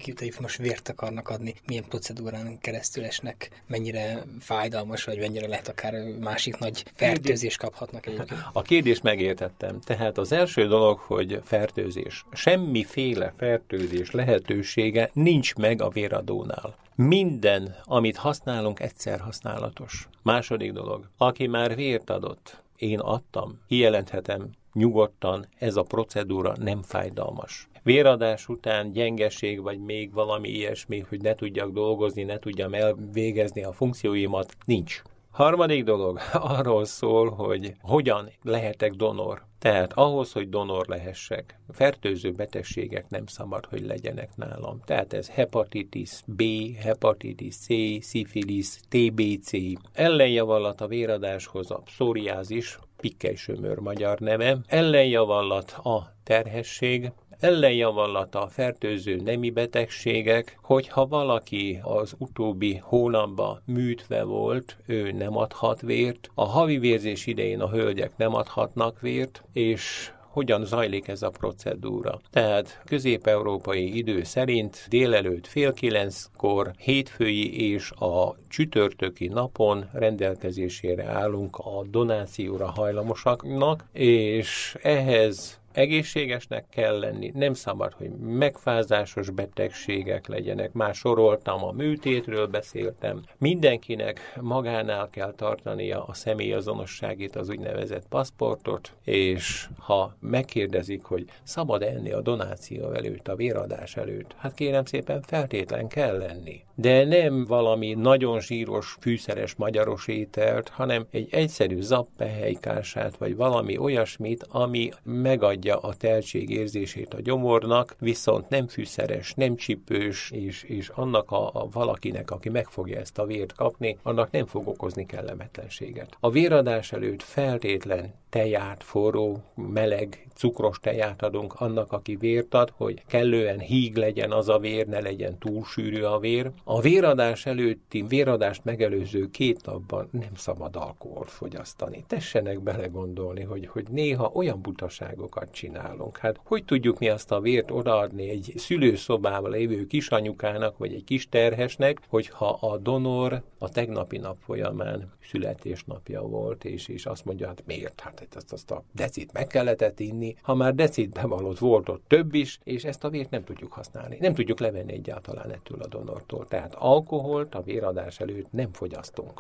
akik most vért akarnak adni, milyen procedúrán keresztül esnek, mennyire fájdalmas, vagy mennyire lehet akár másik nagy fertőzést kaphatnak egyébként? A kérdést megértettem. Tehát az első dolog, hogy fertőzés. Semmiféle fertőzés lehetősége nincs meg a véradónál. Minden, amit használunk, egyszer használatos. Második dolog, aki már vért adott, én adtam, kijelenthetem nyugodtan, ez a procedúra nem fájdalmas. Véradás után gyengeség, vagy még valami ilyesmi, hogy ne tudjak dolgozni, ne tudjam elvégezni a funkcióimat, nincs. Harmadik dolog arról szól, hogy hogyan lehetek donor. Tehát ahhoz, hogy donor lehessek, fertőző betegségek nem szabad, hogy legyenek nálam. Tehát ez hepatitis B, hepatitis C, szifilisz, TBC, ellenjavallat a véradáshoz a pszoriázis, pikkely-sömör magyar neve, ellenjavallat a terhesség, ellenjavallat a fertőző nemi betegségek, hogyha valaki az utóbbi hónapban műtve volt, ő nem adhat vért, a havi vérzés idején a hölgyek nem adhatnak vért, és hogyan zajlik ez a procedúra. Tehát közép-európai idő szerint délelőtt 8:30-kor, hétfői és a csütörtöki napon rendelkezésére állunk a donációra hajlamosaknak, és ehhez egészségesnek kell lenni, nem szabad, hogy megfázásos betegségek legyenek. Már soroltam, a műtétről beszéltem. Mindenkinek magánál kell tartania a személyazonosságét, az úgynevezett paszportot, és ha megkérdezik, hogy szabad enni a donáció előtt, a véradás előtt, hát kérem szépen feltétlen kell lenni. De nem valami nagyon zsíros, fűszeres magyaros ételt, hanem egy egyszerű zappehelykársát, vagy valami olyasmit, ami megadja a teltség érzését a gyomornak, viszont nem fűszeres, nem csipős, és annak a valakinek, aki meg fogja ezt a vért kapni, annak nem fog okozni kellemetlenséget. A véradás előtt feltétlen teját, forró, meleg, cukros teját adunk annak, aki vért ad, hogy kellően híg legyen az a vér, ne legyen túl sűrű a vér. A véradás előtti, véradást megelőző 2 napban nem szabad alkoholt fogyasztani. Tessenek belegondolni, hogy néha olyan butaságokat csinálunk. Hát hogy tudjuk mi azt a vért odaadni egy szülőszobában lévő kisanyukának, vagy egy kis terhesnek, hogyha a donor a tegnapi nap folyamán születésnapja volt, és azt mondja, hát miért? Hát azt a decit meg kellett inni, ha már decit bevallott, volt ott több is, és ezt a vért nem tudjuk használni. Nem tudjuk levenni egyáltalán ettől a donortól. Tehát alkoholt a véradás előtt nem fogyasztunk.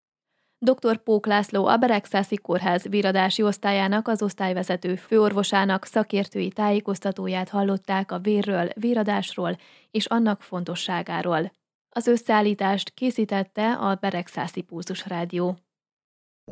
Dr. Pók László, a Beregszászi Kórház véradási osztályának, az osztályvezető főorvosának szakértői tájékoztatóját hallották a vérről, véradásról és annak fontosságáról. Az összeállítást készítette a Beregszászi Pulzus Rádió.